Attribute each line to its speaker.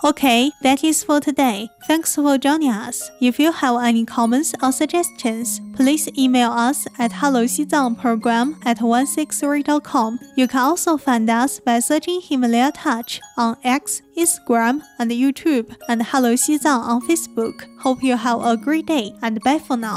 Speaker 1: Okay, that is for today. Thanks for joining us. If you have any comments or suggestions, please email us at hellosizangprogram@163.com. You can also find us by searching Himalaya Touch on X, Instagram, and YouTube, and Hello Xizang on Facebook. Hope you have a great day, and bye for now.